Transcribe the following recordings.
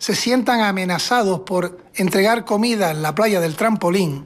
se sientan amenazados por entregar comida en la playa del Trampolín.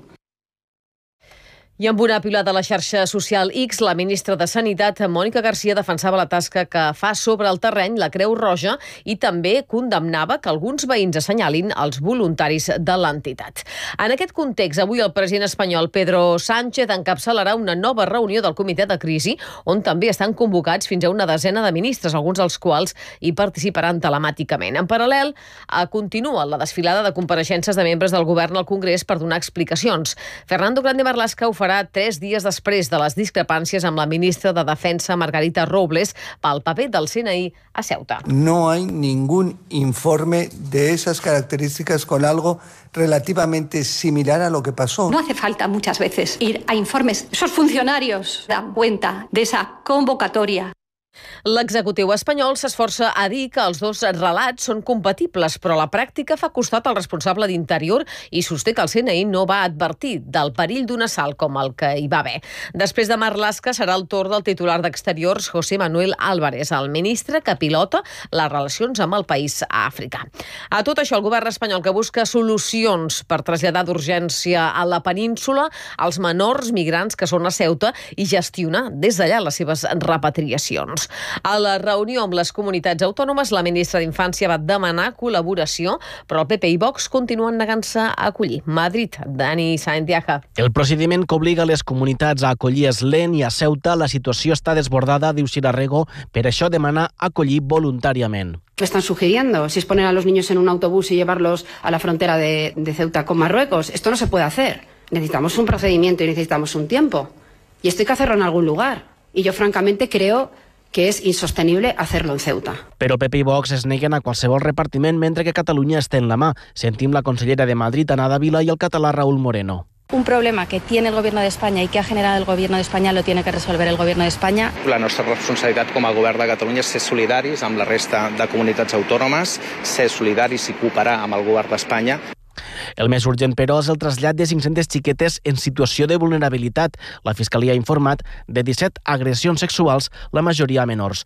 I amb una pilota a la xarxa social X, la ministra de Sanitat, Mònica Garcia, defensava la tasca que fa sobre el terreny la Creu Roja i també condemnava que alguns veïns assenyalin els voluntaris de l'entitat. En aquest context, avui el president espanyol Pedro Sánchez encapçalarà una nova reunió del comitè de crisi, on també estan convocats fins a una desena de ministres, alguns dels quals hi participaran telemàticament. En paral·lel, continua la desfilada de compareixences de membres del govern al Congrés per donar explicacions. Fernando Grande Marlaska ho farà 3 dies després de les discrepàncies amb la ministra de Defensa, Margarita Robles, pel paper del CNI a Ceuta. No hay ningún informe de esas características con algo relativamente similar a lo que pasó. No hace falta muchas veces ir a informes. Esos funcionarios dan cuenta de esa convocatoria. L'executiu espanyol s'esforça a dir que els dos relats són compatibles, però a la pràctica fa costat al responsable d'Interior i sosté que el CNI no va advertir del perill d'un assalt com el que hi va haver. Després de Marlaska serà el torn del titular d'Exteriors, José Manuel Álvarez, el ministre que pilota les relacions amb el país africà. A tot això, el govern espanyol que busca solucions per traslladar d'urgència a la península els menors migrants que són a Ceuta i gestionar des d'allà les seves repatriacions. A la reunió amb les comunitats autònomes, la ministra d'Infància va demanar col·laboració, però el PP i Vox continuen negant-se a acollir. Madrid, Dani Saendiaja. El procediment que obliga les comunitats a acollir és lent i a Ceuta la situació està desbordada, diu Sirarrego, per això demana acollir voluntàriament. ¿Qué están sugiriendo? Si es poner a los niños en un autobús y llevarlos a la frontera de Ceuta con Marruecos. Esto no se puede hacer. Necesitamos un procedimiento y necesitamos un tiempo. Y esto hay que hacerlo en algún lugar. Y yo francamente creo que és insostenible hacerlo en Ceuta. Però PP i Vox es neguen a qualsevol repartiment mentre que Catalunya està en la mà. Sentim la consellera de Madrid, Ana Dávila, i el català Raúl Moreno. Un problema que tiene el Gobierno de España y que ha generado el Gobierno de España lo tiene que resolver el Gobierno de España. La nostra responsabilitat com a govern de Catalunya és ser solidaris amb la resta de comunitats autònomes, ser solidaris i cooperar amb el govern d'Espanya. El més urgent, però, és el trasllat de 500 xiquetes en situació de vulnerabilitat. La Fiscalia ha informat de 17 agressions sexuals, la majoria a menors.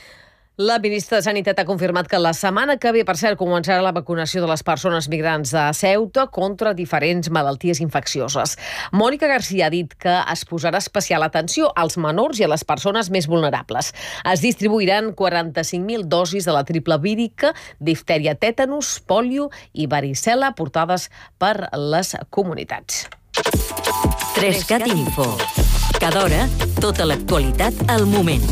La ministra de Sanitat ha confirmat que la setmana que ve, per cert, començarà la vacunació de les persones migrants de Ceuta contra diferents malalties infeccioses. Mònica Garcia ha dit que es posarà especial atenció als menors i a les persones més vulnerables. Es distribuiran 45.000 dosis de la triple vírica, diftèria, tètanus, pòlio i varicel·la portades per les comunitats. 3CAT Info. Cada hora, tota l'actualitat al moment.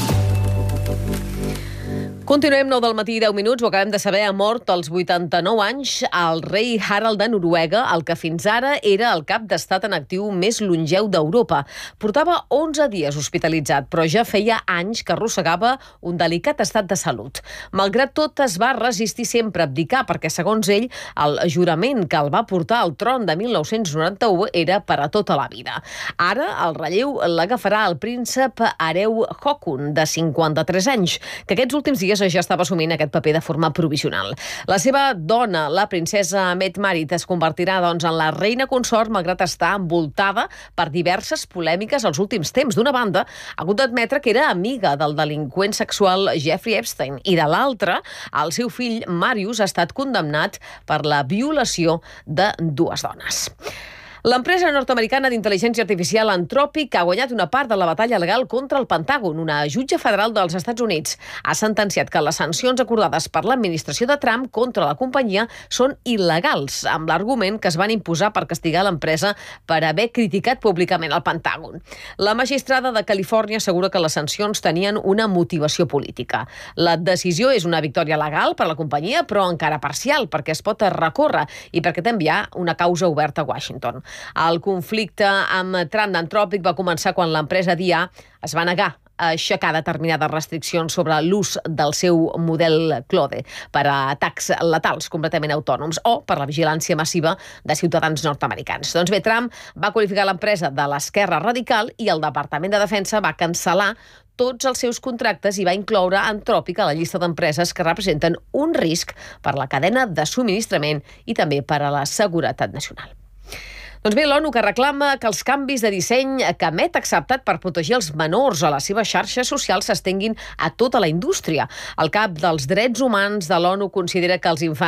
Continuem, 9 del matí, 10 minuts. Ho acabem de saber, ha mort als 89 anys el rei Harald de Noruega, el que fins ara era el cap d'estat en actiu més longeu d'Europa. Portava 11 dies hospitalitzat, però ja feia anys que arrossegava un delicat estat de salut. Malgrat tot, es va resistir sempre a abdicar, perquè, segons ell, el jurament que el va portar al tron de 1991 era per a tota la vida. Ara, el relleu l'agafarà el príncep Areu Håkon, de 53 anys, que aquests últims dies ja estava assumint aquest paper de forma provisional. La seva dona, la princesa Mette-Marit, es convertirà en la reina consort, malgrat estar envoltada per diverses polèmiques als últims temps. D'una banda, ha hagut d'admetre que era amiga del delinqüent sexual Jeffrey Epstein i de l'altra, el seu fill Marius ha estat condemnat per la violació de 2 dones. L'empresa nord-americana d'intel·ligència artificial Anthropic ha guanyat una part de la batalla legal contra el Pentàgon. Una jutge federal dels Estats Units ha sentenciat que les sancions acordades per l'administració de Trump contra la companyia són il·legals, amb l'argument que es van imposar per castigar l'empresa per haver criticat públicament el Pentàgon. La magistrada de Califòrnia assegura que les sancions tenien una motivació política. La decisió és una victòria legal per a la companyia, però encara parcial, perquè es pot recórrer i perquè també hi ha una causa oberta a Washington. El conflicte amb Trump d'Anthropic va començar quan l'empresa DIA es va negar a aixecar determinades restriccions sobre l'ús del seu model Claude per a atacs letals completament autònoms o per la vigilància massiva de ciutadans nord-americans. Doncs bé, Trump va qualificar l'empresa de l'esquerra radical i el Departament de Defensa va cancel·lar tots els seus contractes i va incloure Anthropic a la llista d'empreses que representen un risc per la cadena de subministrament i també per a la seguretat nacional. Doncs bé, l'ONU que reclama que els canvis de disseny que Meta ha acceptat per protegir els menors a les seves xarxes socials s'estenguin a tota la indústria. El cap dels drets humans de l'ONU considera que els infants